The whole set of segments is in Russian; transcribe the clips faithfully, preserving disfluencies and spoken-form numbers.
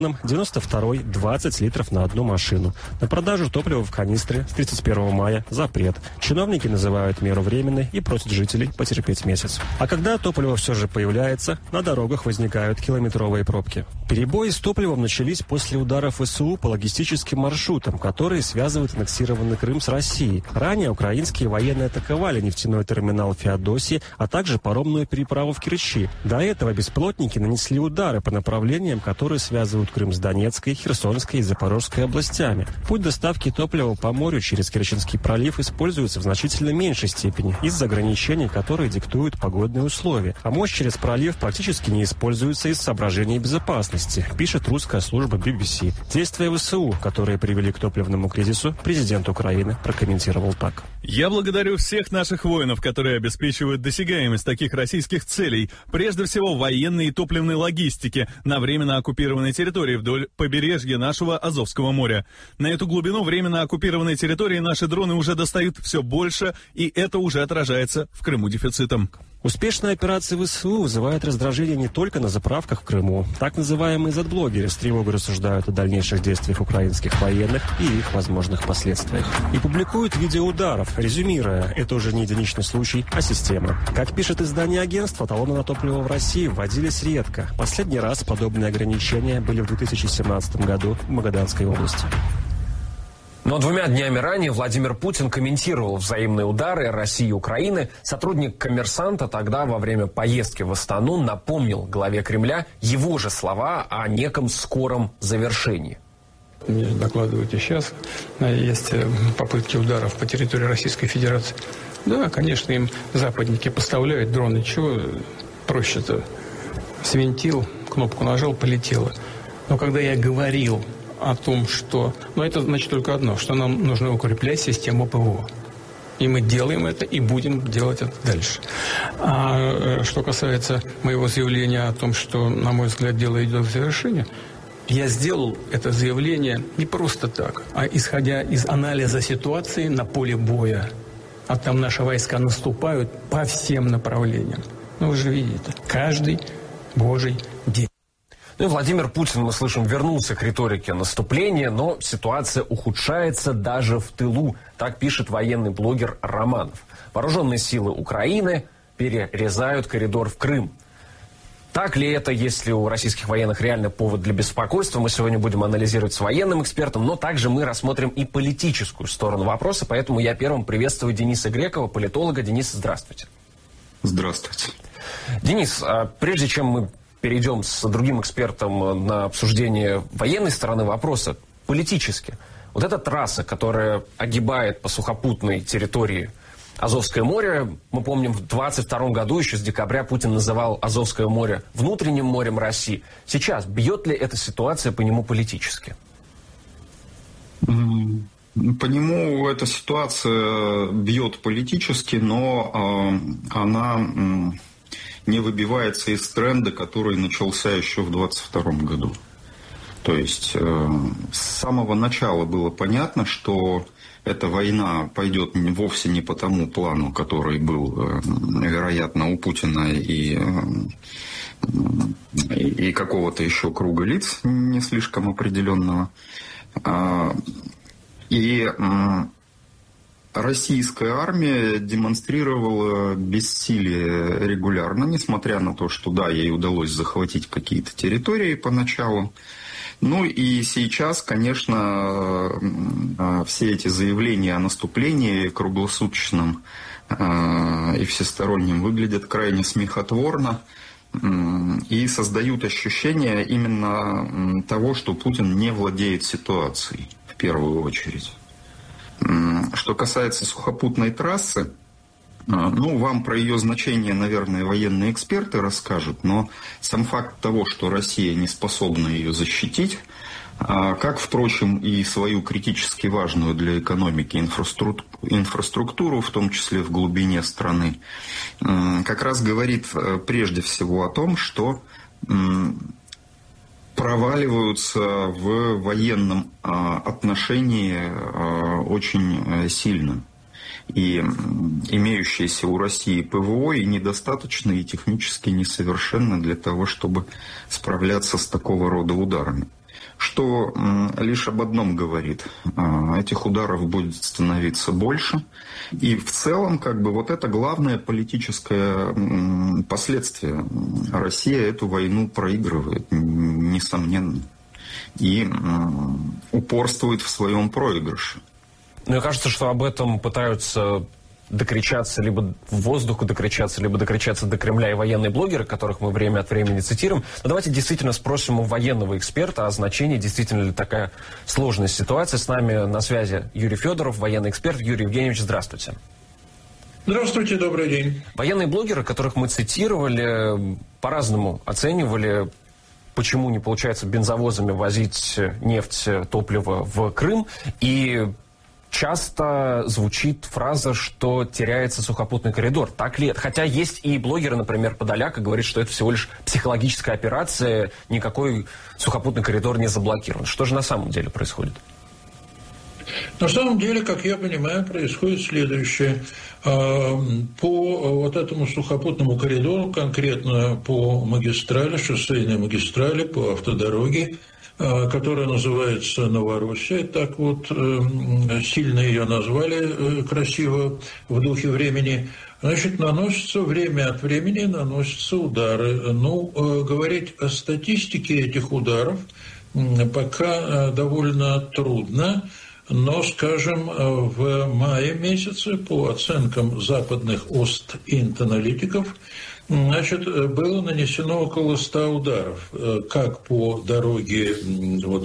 девяносто второй двадцать литров на одну машину. На продажу топлива в канистре с тридцать первого мая запрет. Чиновники называют меру временной и просят жителей потерпеть месяц. А когда топливо все же появляется, на дорогах возникают километровые пробки. Перебои с топливом начались после ударов ВСУ по логистическим маршрутам, которые связывают аннексированный Крым с Россией. Ранее украинские военные атаковали нефтяной терминал Феодосии, а также паромную переправу в Керчи. До этого беспилотники нанесли удары по направлениям, которые связывают Крым с Донецкой, Херсонской и Запорожской областями. Путь доставки топлива по морю через Керченский пролив используется в значительно меньшей степени из-за ограничений, которые диктуют погодные условия. А мост через пролив практически не используется из соображений безопасности, пишет русская служба би би си. Действия ВСУ, которые привели к топливному кризису, президент Украины прокомментировал так. Я благодарю всех наших воинов, которые обеспечивают досягаемость таких российских целей, прежде всего военной и топливной логистики на временно оккупированной территории вдоль побережья нашего Азовского моря. На эту глубину временно оккупированной территории наши дроны уже достают все больше, и это уже отражается в Крыму дефицитом. Успешная операция ВСУ вызывает раздражение не только на заправках в Крыму. Так называемые зет-блогеры с тревогой рассуждают о дальнейших действиях украинских военных и их возможных последствиях. И публикуют видео ударов, резюмируя, это уже не единичный случай, а система. Как пишет издание агентства, талоны на топливо в России вводились редко. Последний раз подобные ограничения были в две тысячи семнадцатом году в Магаданской области. Но двумя днями ранее Владимир Путин комментировал взаимные удары России и Украины. Сотрудник «Коммерсанта» тогда во время поездки в Астану напомнил главе Кремля его же слова о неком скором завершении. Мне докладывают и сейчас. Есть попытки ударов по территории Российской Федерации. Да, конечно, им западники поставляют дроны. Чего проще-то? Свинтил, кнопку нажал, полетело. Но когда я говорил о том, что... Ну, это значит только одно, что нам нужно укреплять систему ПВО. И мы делаем это, и будем делать это дальше. А что касается моего заявления о том, что, на мой взгляд, дело идет к завершению, я сделал это заявление не просто так, а исходя из анализа ситуации на поле боя. А там наши войска наступают по всем направлениям. Ну, вы же видите, каждый божий день. Ну и Владимир Путин, мы слышим, вернулся к риторике наступления, но ситуация ухудшается даже в тылу. Так пишет военный блогер Романов. Вооруженные силы Украины перерезают коридор в Крым. Так ли это, если у российских военных реально повод для беспокойства? Мы сегодня будем анализировать с военным экспертом, но также мы рассмотрим и политическую сторону вопроса. Поэтому я первым приветствую Дениса Грекова, политолога. Денис, здравствуйте. Здравствуйте. Денис, прежде чем мы перейдем с другим экспертом на обсуждение военной стороны вопроса, политически. Вот эта трасса, которая огибает по сухопутной территории Азовское море, мы помним, в двадцать втором году, еще с декабря, Путин называл Азовское море внутренним морем России. Сейчас бьет ли эта ситуация по нему политически? По нему эта ситуация бьет политически, но э, она... Э, не выбивается из тренда, который начался еще в двадцать втором году. То есть э, с самого начала было понятно, что эта война пойдет вовсе не по тому плану, который был, э, вероятно, у Путина и, э, и какого-то еще круга лиц не слишком определенного. Э, и э, российская армия демонстрировала бессилие регулярно, несмотря на то, что, да, ей удалось захватить какие-то территории поначалу. Ну и сейчас, конечно, все эти заявления о наступлении круглосуточном и всестороннем выглядят крайне смехотворно и создают ощущение именно того, что Путин не владеет ситуацией в первую очередь. Что касается сухопутной трассы, ну, вам про ее значение, наверное, военные эксперты расскажут, но сам факт того, что Россия не способна ее защитить, как, впрочем, и свою критически важную для экономики инфраструктуру, в том числе в глубине страны, как раз говорит прежде всего о том, что проваливаются в военном отношении очень сильно. И имеющиеся у России ПВО и недостаточно, и технически несовершенно для того, чтобы справляться с такого рода ударами. что лишь об одном говорит. Этих ударов будет становиться больше. И в целом, как бы, вот это главное политическое последствие. Россия эту войну проигрывает, несомненно. И упорствует в своем проигрыше. Мне кажется, что об этом пытаются докричаться либо в воздух докричаться, либо докричаться до Кремля и военные блогеры, которых мы время от времени цитируем. Но давайте действительно спросим у военного эксперта о значении, действительно ли такая сложная ситуация. С нами на связи Юрий Федоров, военный эксперт. Юрий Евгеньевич, здравствуйте. Здравствуйте, добрый день. Военные блогеры, которых мы цитировали, по-разному оценивали, почему не получается бензовозами возить нефть, топливо в Крым. И часто звучит фраза, что теряется сухопутный коридор. Так ли это? Хотя есть и блогеры, например, Подоляк, говорит, что это всего лишь психологическая операция, никакой сухопутный коридор не заблокирован. Что же на самом деле происходит? На самом деле, как я понимаю, происходит следующее. По вот этому сухопутному коридору, конкретно по магистрали, шоссейной магистрали, по автодороге, которая называется Новороссия, так вот сильно ее назвали красиво в духе времени, значит, наносятся время от времени, наносятся удары. Ну, говорить о статистике этих ударов пока довольно трудно, но, скажем, в мае месяце, по оценкам западных Ост-Инт-аналитиков, значит, было нанесено около ста ударов, как по дороге вот,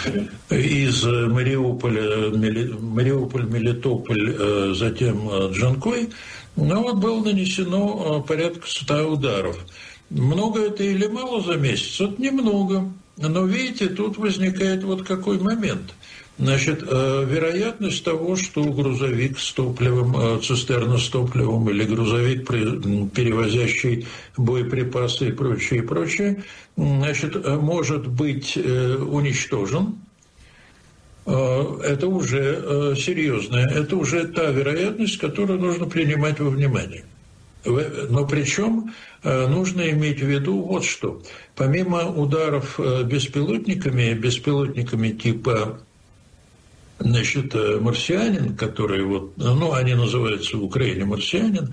из Мариуполя, Мариуполь, Мелитополь, затем Джанкой, но вот было нанесено порядка ста ударов. Много это или мало за месяц? Это немного. Но, видите, тут возникает вот какой момент. Значит, вероятность того, что грузовик с топливом, цистерна с топливом или грузовик, перевозящий боеприпасы и прочее, и прочее, значит, может быть уничтожен. Это уже серьезная, это уже та вероятность, которую нужно принимать во внимание. Но причем нужно иметь в виду вот что. Помимо ударов беспилотниками, беспилотниками типа, значит, «Марсианин», который вот, ну, они называются в Украине «Марсианин»,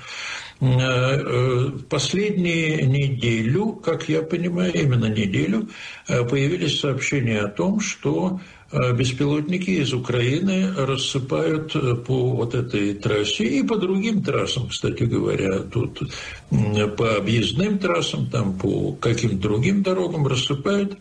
в последнюю неделю, как я понимаю, именно неделю, появились сообщения о том, что беспилотники из Украины рассыпают по вот этой трассе и по другим трассам, кстати говоря, тут по объездным трассам, там по каким-то другим дорогам рассыпают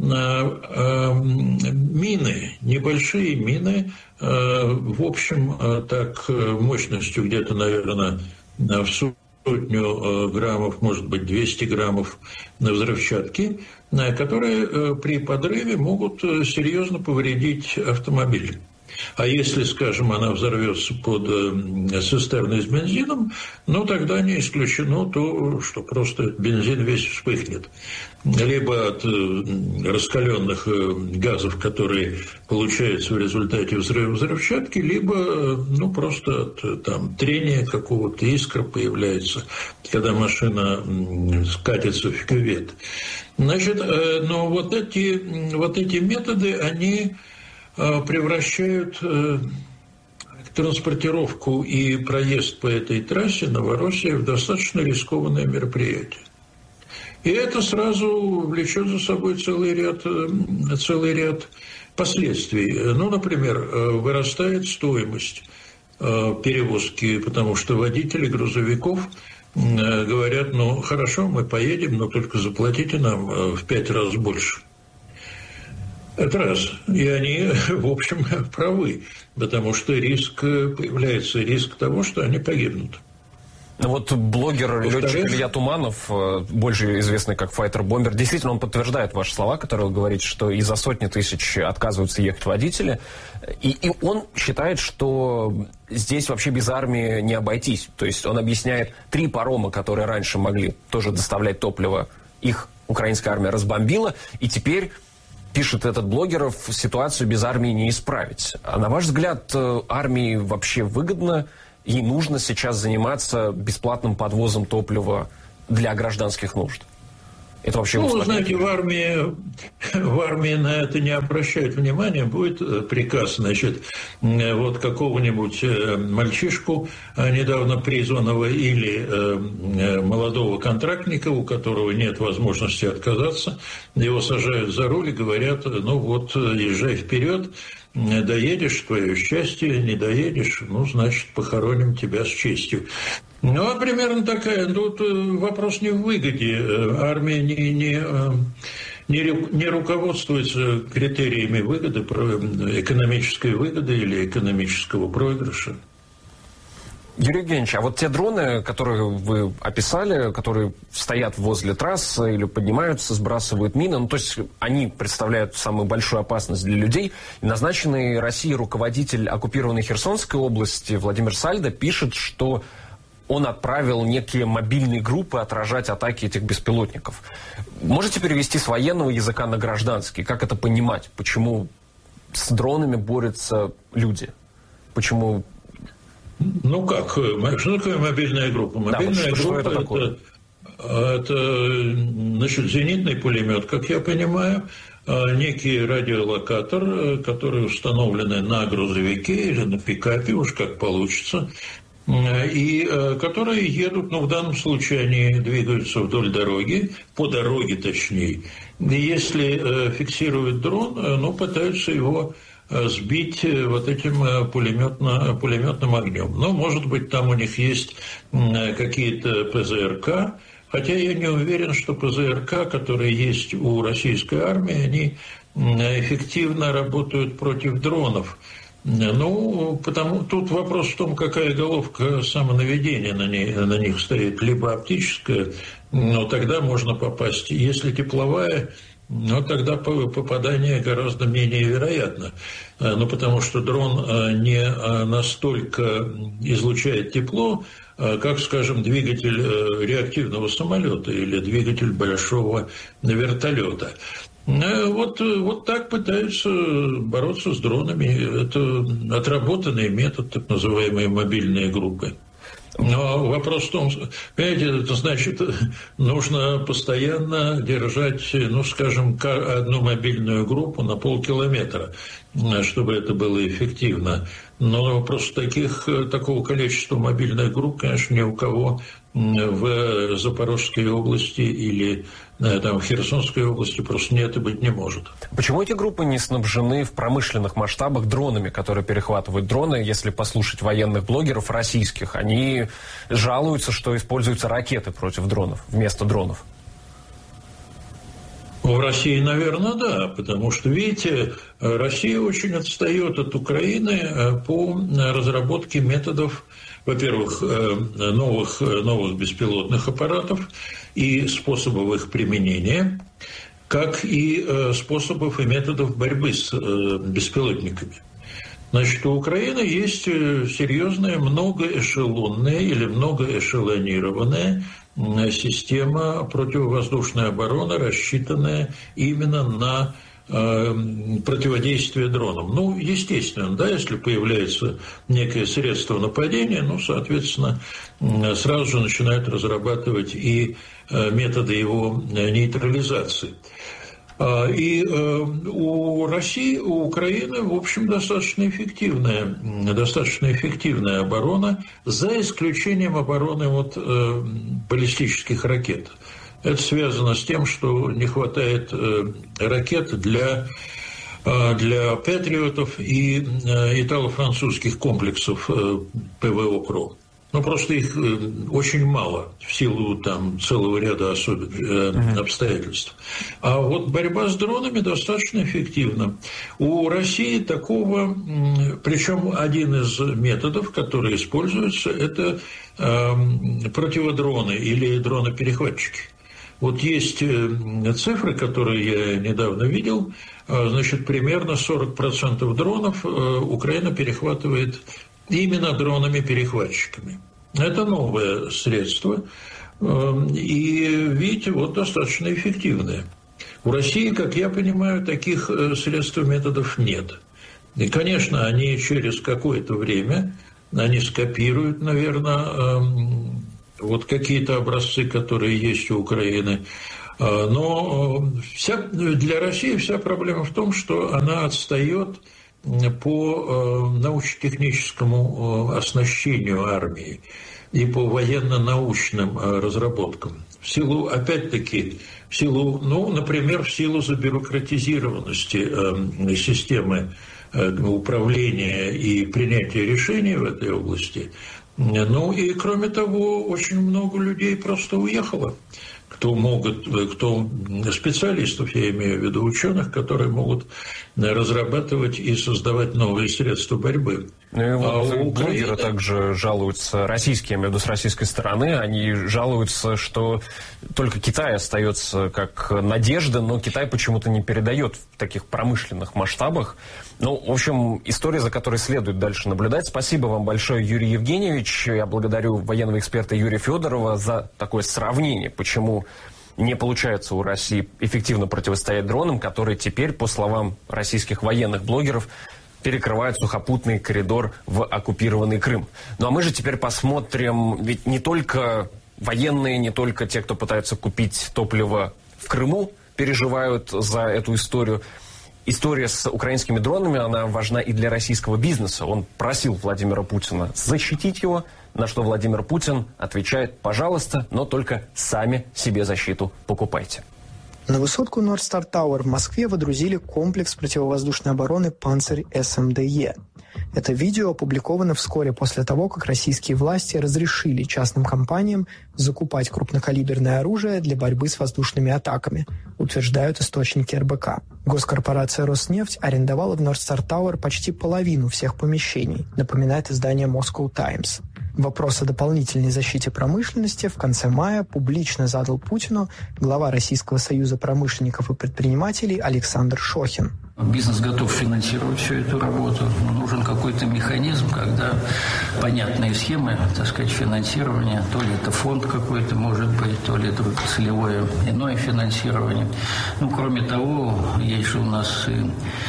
мины, небольшие мины, в общем, так мощностью где-то, наверное, в сотню граммов, может быть, двести граммов на взрывчатке, которые при подрыве могут серьезно повредить автомобиль. А если, скажем, она взорвется под цистерной с бензином, ну, тогда не исключено то, что просто бензин весь вспыхнет. Либо от раскаленных газов, которые получаются в результате взрыва взрывчатки, либо, ну, просто от там, трения какого-то, искра появляется, когда машина скатится в кювет. Значит, но вот эти, вот эти методы, они превращают транспортировку и проезд по этой трассе Новороссия в достаточно рискованное мероприятие. И это сразу влечет за собой целый ряд, целый ряд последствий. Ну, например, вырастает стоимость перевозки, потому что водители грузовиков говорят, ну, хорошо, мы поедем, но только заплатите нам в пять раз больше. Это раз. И они, в общем, правы, потому что риск, появляется риск того, что они погибнут. Вот блогер-летчик Илья Туманов, больше известный как файтер-бомбер, действительно он подтверждает ваши слова, которые вы говорите, что из-за сотни тысяч отказываются ехать водители. И, и он считает, что здесь вообще без армии не обойтись. То есть он объясняет, три парома, которые раньше могли тоже доставлять топливо, их украинская армия разбомбила, и теперь, пишет этот блогер, ситуацию без армии не исправить. А на ваш взгляд, армии вообще выгодно, ей нужно сейчас заниматься бесплатным подвозом топлива для гражданских нужд? Это вообще ну, вы знаете, в армии, в армии на это не обращают внимания. Будет приказ, значит, вот какого-нибудь мальчишку, недавно призванного, или молодого контрактника, у которого нет возможности отказаться, его сажают за руль и говорят: ну вот, езжай вперед, доедешь, твое счастье, не доедешь, ну, значит, похороним тебя с честью. Ну, а примерно такая. Тут вопрос не в выгоде. Армия не, не, не, не руководствуется критериями выгоды, экономической выгоды или экономического проигрыша. Юрий Евгеньевич, а вот те дроны, которые вы описали, которые стоят возле трассы или поднимаются, сбрасывают мины, ну, то есть они представляют самую большую опасность для людей. И назначенный Россией руководитель оккупированной Херсонской области Владимир Сальдо пишет, что он отправил некие мобильные группы отражать атаки этих беспилотников. Можете перевести с военного языка на гражданский? Как это понимать? Почему с дронами борются люди? Почему... Ну как? Что такое мобильная группа? Мобильная да, вот что, группа что это, такое? это, это значит, зенитный пулемет, как я понимаю, некий радиолокатор, который установлен на грузовике или на пикапе, уж как получится, и которые едут, ну, в данном случае они двигаются вдоль дороги, по дороге точнее. И если фиксируют дрон, ну, пытаются его сбить вот этим пулеметно, пулеметным огнем. Но, может быть, там у них есть какие-то ПЗРК, хотя я не уверен, что ПЗРК, которые есть у российской армии, они эффективно работают против дронов. Ну, потому тут вопрос в том, какая головка самонаведения на, ней, на них стоит. Либо оптическая, но тогда можно попасть. Если тепловая, ну, тогда попадание гораздо менее вероятно. Ну, потому что дрон не настолько излучает тепло, как, скажем, двигатель реактивного самолета или двигатель большого вертолета. Вот, вот так пытаются бороться с дронами. Это отработанный метод, так называемые мобильные группы. Но вопрос в том, понимаете, это значит, нужно постоянно держать, ну, скажем, одну мобильную группу на полкилометра, чтобы это было эффективно. Но просто таких, такого количества мобильных групп, конечно, ни у кого в Запорожской области или там, в Херсонской области просто нет и быть не может. Почему эти группы не снабжены в промышленных масштабах дронами, которые перехватывают дроны? Если послушать военных блогеров российских, они жалуются, что используются ракеты против дронов вместо дронов. В России, наверное, да, потому что, видите, Россия очень отстает от Украины по разработке методов, во-первых, новых, новых беспилотных аппаратов и способов их применения, как и способов и методов борьбы с беспилотниками. Значит, у Украины есть серьезная многоэшелонная или многоэшелонированная система противовоздушной обороны, рассчитанная именно на э, противодействие дронам. Ну, естественно, да, если появляется некое средство нападения, ну, соответственно, сразу же начинают разрабатывать и э, методы его нейтрализации. И у России, у Украины, в общем, достаточно эффективная, достаточно эффективная оборона, за исключением обороны вот, баллистических ракет. Это связано с тем, что не хватает ракет для, для патриотов и итало-французских комплексов ПВО КРО. Ну, просто их очень мало в силу там целого ряда особенных обстоятельств. А вот борьба с дронами достаточно эффективна. У России такого, причем один из методов, который используется, это э, противодроны или дроны-перехватчики. Вот есть цифры, которые я недавно видел, значит, примерно сорок процентов дронов Украина перехватывает именно дронами-перехватчиками. Это новое средство, и, видите, вот достаточно эффективное. У России, как я понимаю, таких средств и методов нет. И, конечно, они через какое-то время, они скопируют, наверное, вот какие-то образцы, которые есть у Украины. Но вся, для России вся проблема в том, что она отстает по научно-техническому оснащению армии и по военно-научным разработкам. В силу, опять-таки, в силу, ну, например, в силу забюрократизированности системы управления и принятия решений в этой области. Ну и, кроме того, очень много людей просто уехало. Кто могут, кто специалистов, я имею в виду ученых, которые могут разрабатывать и создавать новые средства борьбы. Ну и вот а блогеры Украины... также жалуются, российские, я имею в виду с российской стороны, они жалуются, что только Китай остается как надежда, но Китай почему-то не передает в таких промышленных масштабах. Ну, в общем, история, за которой следует дальше наблюдать. Спасибо вам большое, Юрий Евгеньевич. Я благодарю военного эксперта Юрия Федорова за такое сравнение, почему не получается у России эффективно противостоять дронам, которые теперь, по словам российских военных блогеров, перекрывают сухопутный коридор в оккупированный Крым. Ну а мы же теперь посмотрим, ведь не только военные, не только те, кто пытаются купить топливо в Крыму, переживают за эту историю. История с украинскими дронами, она важна и для российского бизнеса. Он просил Владимира Путина защитить его, на что Владимир Путин отвечает: пожалуйста, но только сами себе защиту покупайте. На высотку North Star Tower в Москве водрузили комплекс противовоздушной обороны «Панцирь эс эм дэ е». Это видео опубликовано вскоре после того, как российские власти разрешили частным компаниям закупать крупнокалиберное оружие для борьбы с воздушными атаками, утверждают источники эр бэ ка. Госкорпорация «Роснефть» арендовала в North Star Tower почти половину всех помещений, напоминает издание Moscow Times. Вопрос о дополнительной защите промышленности в конце мая публично задал Путину глава Российского союза промышленников и предпринимателей Александр Шохин. Бизнес готов финансировать всю эту работу, но нужен какой-то механизм, когда понятные схемы, так сказать, финансирования, то ли это фонд какой-то может быть, то ли это целевое иное финансирование. Ну, кроме того, есть же у нас и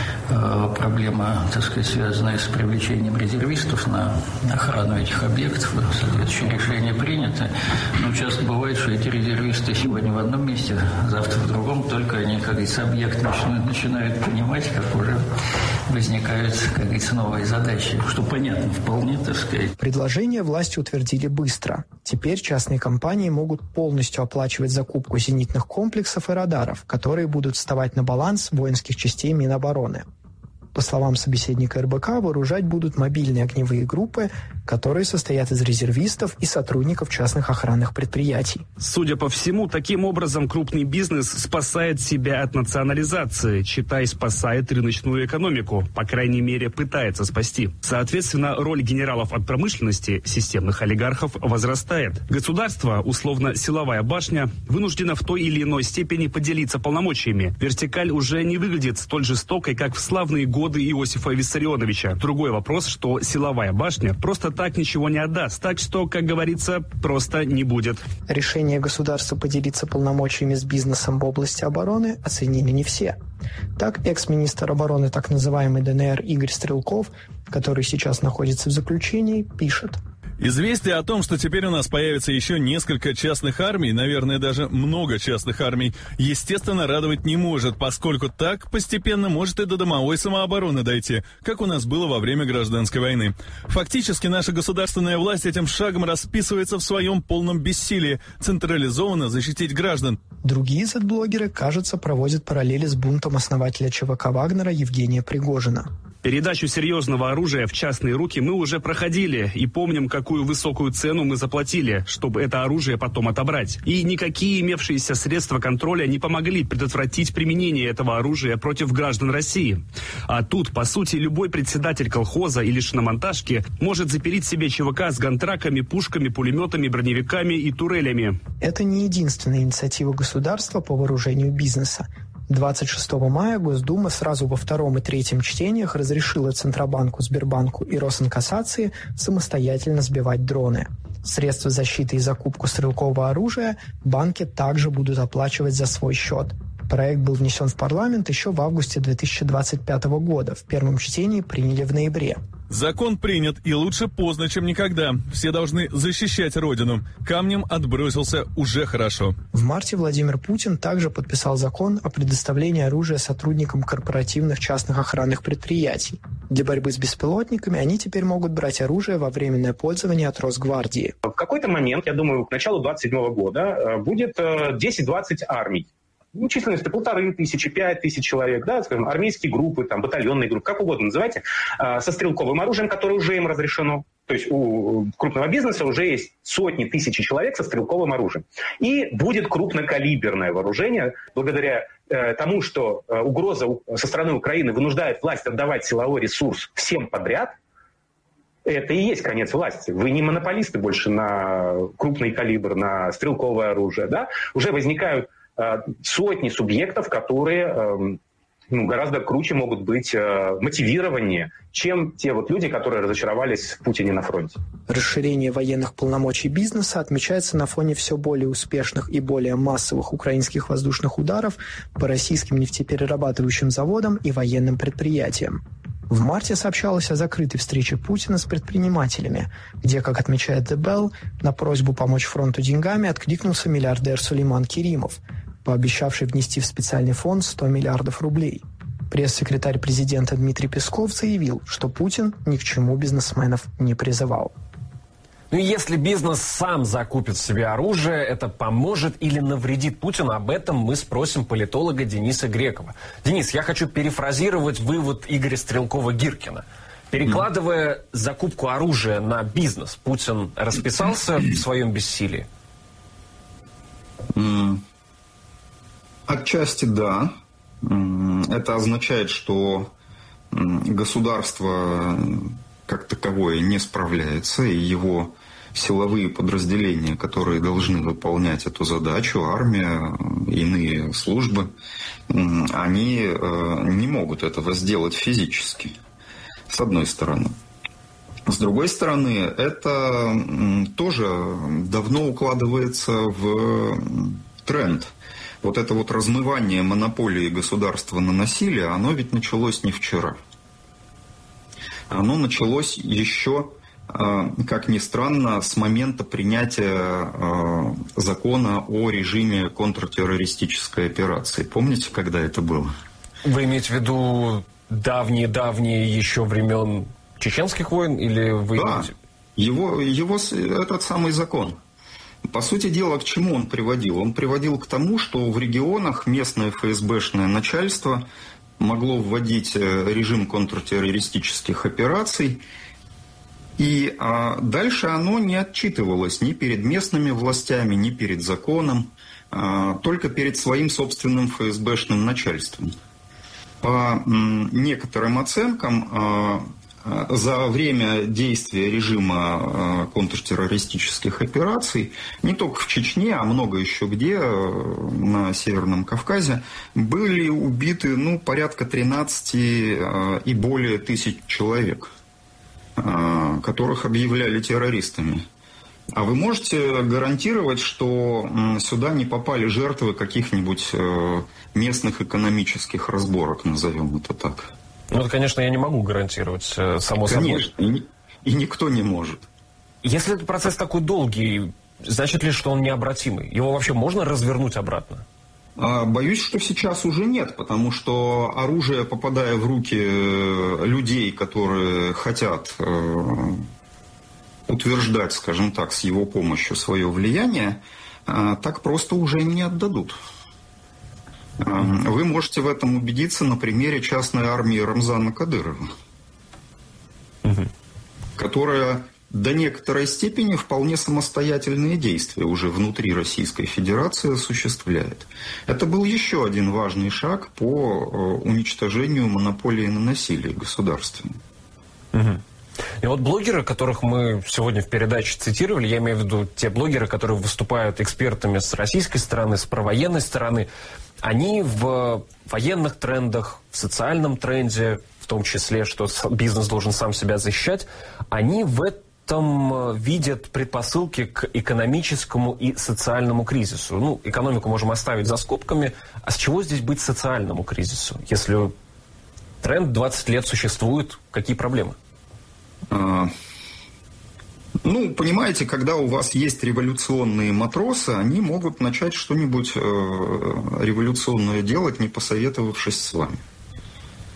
э, проблема, так сказать, связанная с привлечением резервистов на охрану этих объектов. Соответствующее решение принято. Но часто бывает, что эти резервисты сегодня в одном месте, завтра в другом, только они, как говорится, объект начинают, начинают понимать, как уже возникают, как говорится, новые задачи, что понятно вполне, так сказать. Предложение власти утвердили быстро. Теперь частные компании могут полностью оплачивать закупку зенитных комплексов и радаров, которые будут вставать на баланс воинских частей Минобороны. По словам собеседника эр бэ ка, вооружать будут мобильные огневые группы, которые состоят из резервистов и сотрудников частных охранных предприятий. Судя по всему, таким образом крупный бизнес спасает себя от национализации, читай, спасает рыночную экономику, по крайней мере, пытается спасти. Соответственно, роль генералов от промышленности, системных олигархов, возрастает. Государство, условно силовая башня, вынуждено в той или иной степени поделиться полномочиями. Вертикаль уже не выглядит столь жестокой, как в славные годы годы Иосифа Виссарионовича. Другой вопрос, что силовая башня просто так ничего не отдаст. Так что, как говорится, просто не будет. Решение государства поделиться полномочиями с бизнесом в области обороны оценили не все. Так, экс-министр обороны так называемой дэ эн эр Игорь Стрелков, который сейчас находится в заключении, пишет: Известие о том, что теперь у нас появится еще несколько частных армий, наверное, даже много частных армий, естественно, радовать не может, поскольку так постепенно может и до домовой самообороны дойти, как у нас было во время гражданской войны. Фактически наша государственная власть этим шагом расписывается в своем полном бессилии централизованно защитить граждан. Другие зет-блогеры, кажется, проводят параллели с бунтом основателя че вэ ка Вагнера Евгения Пригожина. Передачу серьезного оружия в частные руки мы уже проходили и помним, какую высокую цену мы заплатили, чтобы это оружие потом отобрать. И никакие имевшиеся средства контроля не помогли предотвратить применение этого оружия против граждан России. А тут, по сути, любой председатель колхоза или шиномонтажки может запилить себе че вэ ка с гантраками, пушками, пулеметами, броневиками и турелями. Это не единственная инициатива государства по вооружению бизнеса. двадцать шестого мая Госдума сразу во втором и третьем чтениях разрешила Центробанку, Сбербанку и Росинкассации самостоятельно сбивать дроны. Средства защиты и закупку стрелкового оружия банки также будут оплачивать за свой счет. Проект был внесен в парламент еще в августе две тысячи двадцать пятого года. В первом чтении приняли в ноябре. Закон принят, и лучше поздно, чем никогда. Все должны защищать Родину. Камнем отбросился уже хорошо. В марте Владимир Путин также подписал закон о предоставлении оружия сотрудникам корпоративных частных охранных предприятий. Для борьбы с беспилотниками они теперь могут брать оружие во временное пользование от Росгвардии. В какой-то момент, я думаю, к началу двадцать седьмого года будет десять-двадцать армий. Ну, численностью полторы тысячи, пять тысяч человек, да, скажем, армейские группы, там, батальонные группы, как угодно называйте, э, со стрелковым оружием, которое уже им разрешено. То есть у крупного бизнеса уже есть сотни тысяч человек со стрелковым оружием. И будет крупнокалиберное вооружение, благодаря э, тому, что э, угроза со стороны Украины вынуждает власть отдавать силовой ресурс всем подряд. Это и есть конец власти. Вы не монополисты больше на крупный калибр, на стрелковое оружие, да? Уже возникают сотни субъектов, которые ну, гораздо круче могут быть, мотивированнее, чем те вот люди, которые разочаровались в Путине на фронте. Расширение военных полномочий бизнеса отмечается на фоне все более успешных и более массовых украинских воздушных ударов по российским нефтеперерабатывающим заводам и военным предприятиям. В марте сообщалось о закрытой встрече Путина с предпринимателями, где, как отмечает The Bell, на просьбу помочь фронту деньгами откликнулся миллиардер Сулейман Керимов, пообещавший внести в специальный фонд сто миллиардов рублей. Пресс-секретарь президента Дмитрий Песков заявил, что Путин ни к чему бизнесменов не призывал. Ну и если бизнес сам закупит себе оружие, это поможет или навредит Путину? Об этом мы спросим политолога Дениса Грекова. Денис, я хочу перефразировать вывод Игоря Стрелкова-Гиркина. Перекладывая mm. закупку оружия на бизнес, Путин расписался в своем бессилии? Mm. Отчасти да. Это означает, что государство как таковое не справляется, и его силовые подразделения, которые должны выполнять эту задачу, армия, иные службы, они не могут этого сделать физически, с одной стороны. С другой стороны, это тоже давно укладывается в тренд. Вот это вот размывание монополии государства на насилие, оно ведь началось не вчера. Оно началось еще, как ни странно, с момента принятия закона о режиме контртеррористической операции. Помните, когда это было? Вы имеете в виду давние-давние еще времен чеченских войн? Или вы да, имеете... его, его, этот самый закон. По сути дела, к чему он приводил? Он приводил к тому, что в регионах местное эф эс бэшное начальство могло вводить режим контртеррористических операций, и а, дальше оно не отчитывалось ни перед местными властями, ни перед законом, а, только перед своим собственным эф эс бэшным начальством. По м, некоторым оценкам, а, за время действия режима контртеррористических операций, не только в Чечне, а много еще где, на Северном Кавказе, были убиты ну, порядка тринадцати и более тысяч человек, которых объявляли террористами. А вы можете гарантировать, что сюда не попали жертвы каких-нибудь местных экономических разборок, назовем это так? Ну, это, конечно, я не могу гарантировать, само собой. Конечно, и, и никто не может. Если этот процесс такой долгий, значит ли, что он необратимый? Его вообще можно развернуть обратно? А, боюсь, что сейчас уже нет, потому что оружие, попадая в руки людей, которые хотят э, утверждать, скажем так, с его помощью свое влияние, э, так просто уже не отдадут. Вы можете в этом убедиться на примере частной армии Рамзана Кадырова, угу. которая до некоторой степени вполне самостоятельные действия уже внутри Российской Федерации осуществляет. Это был еще один важный шаг по уничтожению монополии на насилие государственное. Угу. И вот блогеры, которых мы сегодня в передаче цитировали, я имею в виду те блогеры, которые выступают экспертами с российской стороны, с провоенной стороны, они в военных трендах, в социальном тренде, в том числе, что бизнес должен сам себя защищать, они в этом видят предпосылки к экономическому и социальному кризису. Ну, экономику можем оставить за скобками, а с чего здесь быть социальному кризису? Если тренд двадцать лет существует, какие проблемы? Ну, понимаете, когда у вас есть революционные матросы, они могут начать что-нибудь революционное делать, не посоветовавшись с вами.